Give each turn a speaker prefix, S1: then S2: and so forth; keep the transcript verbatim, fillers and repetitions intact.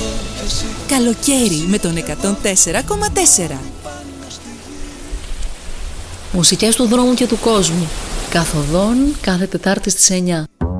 S1: Καλοκαίρι με τον εκατόν τέσσερα κόμμα τέσσερα.
S2: Μουσικές του δρόμου και του κόσμου. Καθοδόν κάθε Τετάρτη στις εννιά.